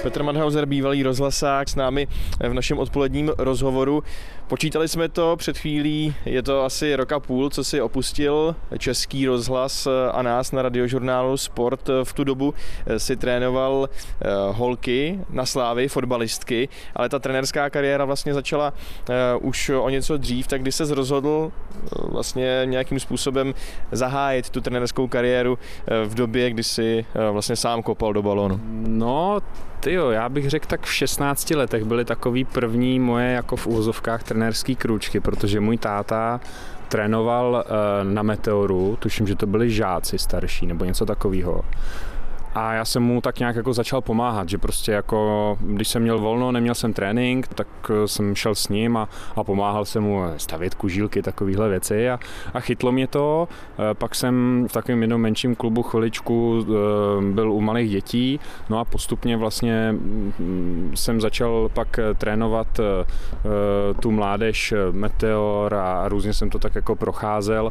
Petr Madhauser, bývalý rozhlasák, s námi v našem odpoledním rozhovoru. Počítali jsme to před chvílí, je to asi rok a půl, co si opustil Český rozhlas a nás na Radiožurnálu Sport. V tu dobu si trénoval holky na Slávii, fotbalistky, ale ta trenérská kariéra vlastně začala už o něco dřív, tak kdy ses rozhodl vlastně nějakým způsobem zahájit tu trenérskou kariéru v době, kdy si vlastně sám kopal do balónu? No, tyjo, já bych řekl, tak v 16 letech byly takový první moje jako v uvozovkách trenérský krůčky, protože můj táta trénoval na Meteoru, tuším, že to byli žáci starší nebo něco takového. A já jsem mu tak nějak jako začal pomáhat, že prostě jako, když jsem měl volno, neměl jsem trénink, tak jsem šel s ním a pomáhal jsem mu stavět kužílky, takovéhle věci a chytlo mě to. Pak jsem v takovém jednom menším klubu chviličku byl u malých dětí, no a postupně vlastně jsem začal pak trénovat tu mládež Meteor a různě jsem to tak jako procházel.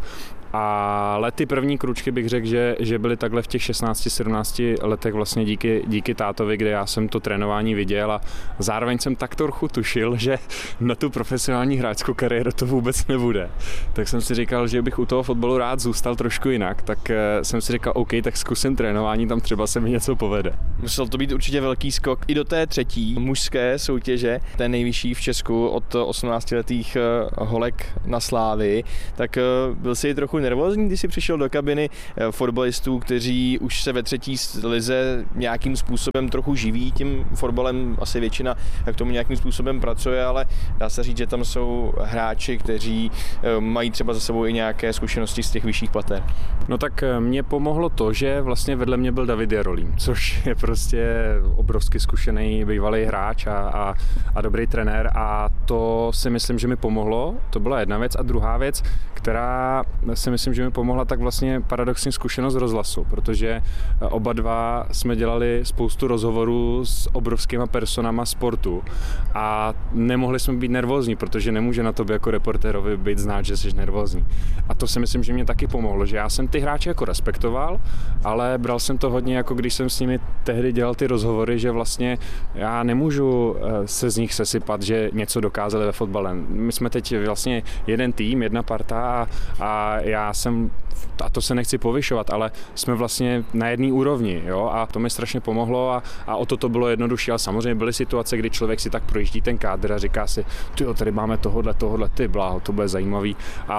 Ale ty první kručky bych řekl, že byly takhle v těch 16-17 letech vlastně díky tátovi, kde já jsem to trénování viděl a zároveň jsem tak trochu tušil, že na tu profesionální hráčskou kariéru to vůbec nebude. Tak jsem si říkal, že bych u toho fotbalu rád zůstal trošku jinak, tak jsem si říkal, OK, tak zkusím trénování, tam třeba se mi něco povede. Musel to být určitě velký skok i do té třetí mužské soutěže, té nejvyšší v Česku od 18letých holek na Slávii, tak byl si trochu nervózní, když jsi přišel do kabiny fotbalistů, kteří už se ve třetí lize nějakým způsobem trochu živí tím fotbalem, asi většina k tomu nějakým způsobem pracuje, ale dá se říct, že tam jsou hráči, kteří mají třeba za sebou i nějaké zkušenosti z těch vyšších pater. No tak mě pomohlo to, že vlastně vedle mě byl David Jarolím, což je prostě obrovsky zkušený bývalý hráč a dobrý trenér a to si myslím, že mi pomohlo, to byla jedna věc a druhá věc, která si myslím, že mi pomohla, tak vlastně paradoxní zkušenost z rozhlasu, protože oba dva jsme dělali spoustu rozhovorů s obrovskýma personama sportu a nemohli jsme být nervózní, protože nemůže na tobě jako reportérovi být znát, že jsi nervózní. A to si myslím, že mě taky pomohlo, že já jsem ty hráče jako respektoval, ale bral jsem to hodně, jako když jsem s nimi tehdy dělal ty rozhovory, že vlastně já nemůžu se z nich sesypat, že něco dokázali ve fotbale. My jsme teď vlastně jeden tým, jedna parta a já jsem, a to se nechci povyšovat, ale jsme vlastně na jedné úrovni, jo, a to mi strašně pomohlo a o to bylo jednodušší, ale samozřejmě byly situace, kdy člověk si tak projíždí ten kádr a říká si, tyjo, tady máme tohle, ty bláho, to bude zajímavý,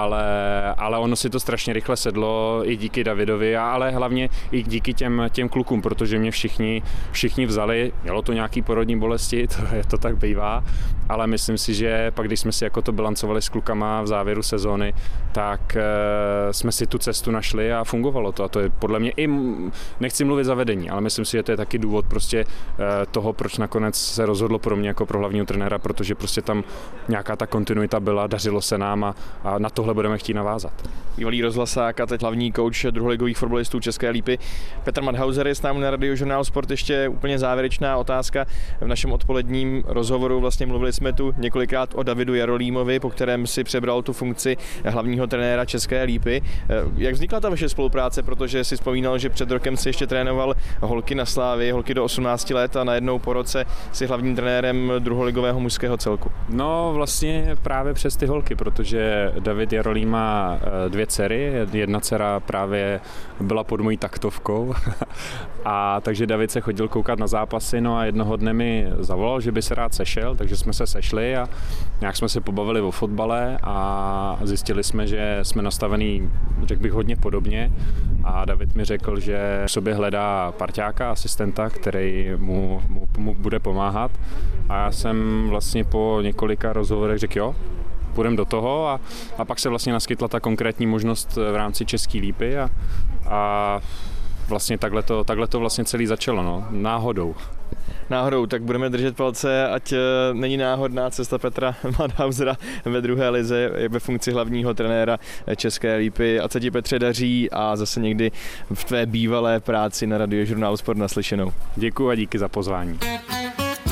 ale ono si to strašně rychle sedlo i díky Davidovi, ale hlavně i díky těm klukům, protože mě všichni vzali, mělo to nějaký porodní bolesti, to tak bývá, ale myslím si, že pak, když jsme si jako to bilancovali s klukama v závěru sezóny, tak jsme si tu cestu našli a fungovalo to. A to je podle mě i, nechci mluvit za vedení, ale myslím si, že to je taky důvod prostě toho, proč nakonec se rozhodlo pro mě jako pro hlavního trenéra, protože prostě tam nějaká ta kontinuita byla, dařilo se nám a na tohle budeme chtít navázat. Bývalý rozhlasák a teď hlavní kouč druholigových fotbalistů České Lípy. Petr Madhauser je s námi na Radiožurnálu Sport. Ještě úplně závěrečná otázka. V našem odpoledním rozhovoru vlastně mluvili jsme tu několikrát o Davidu Jarolímovi, po kterém si přebral tu funkci hlavního trenéra České Lípy. Jak vznikla ta vaše spolupráce, protože si vzpomínal, že před rokem si ještě trénoval holky na Slávii, holky do 18 let a najednou po roce si hlavním trenérem druholigového mužského celku? No vlastně právě přes ty holky, protože David Jarolím má dvě dcery, jedna dcera právě byla pod mojí taktovkou a takže David se chodil koukat na zápasy, no a jednoho dne mi zavolal, že by se rád sešel, takže jsme se sešli a nějak jsme se pobavili o fotbale a zjistili jsme, že jsme nastavený, řekl bych, hodně podobně a David mi řekl, že v sobě hledá parťáka, asistenta, který mu bude pomáhat a já jsem vlastně po několika rozhovorech řekl jo, půjdeme do toho a pak se vlastně naskytla ta konkrétní možnost v rámci České Lípy a vlastně takhle to vlastně celý začalo, no, náhodou. Tak budeme držet palce, ať není náhodná cesta Petra Madhausera ve druhé lize ve funkci hlavního trenéra České Lípy. Ať se ti, Petře, daří a zase někdy v tvé bývalé práci na Radiožurnálu Sport naslyšenou. Děkuji a díky za pozvání.